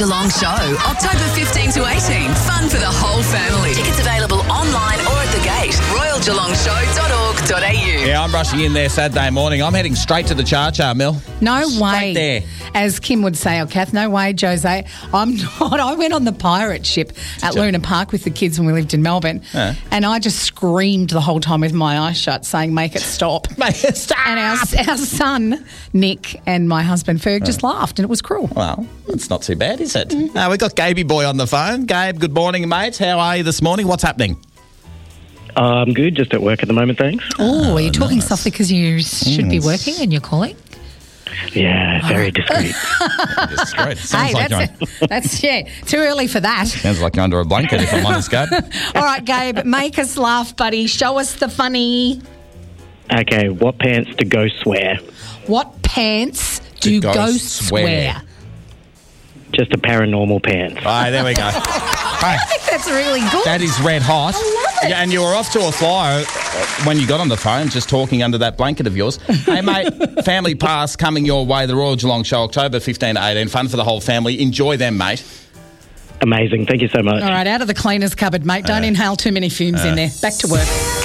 Geelong Show, October 15 to 18. Fun for the whole family. Tickets available online or at the gate. royalgeelongshow.org.au. Yeah, I'm rushing in there Saturday morning. I'm heading straight to the Char Mill. No Straight way. there. As Kim would say, or Kath, no way, Jose. I'm not. I went on the pirate ship at Luna Park with the kids when we lived in Melbourne. And I just screamed the whole time with my eyes shut saying, make it stop. Make it stop. And our son, Nick, and my husband, Ferg, just laughed and it was cruel. Well, it's not too bad, is it? We've got Gaby Boy on the phone. Gabe, good morning, mate. How are you this morning? What's happening? I'm good, just at work at the moment, thanks. Oh, are you talking softly because you should be working and you're calling? Yeah, very discreet. It's great. Sounds Hey, like that's too early for that. sounds like you're under a blanket, if I'm honest, Gabe. All right, Gabe, make us laugh, buddy. Show us the funny. Okay, what pants do ghosts wear? What pants do ghosts wear? Just a paranormal pants. All right, there we go. Hey, That's really good. that is red hot. I love it. Yeah, and you were off to a flyer when you got on the phone, just talking under that blanket of yours. Hey, mate, Family Pass coming your way, the Royal Geelong Show, October 15 to 18. Fun for the whole family. Enjoy them, mate. Amazing, thank you so much. All right, out of the cleaner's cupboard, mate. Don't inhale too many fumes in there. Back to work.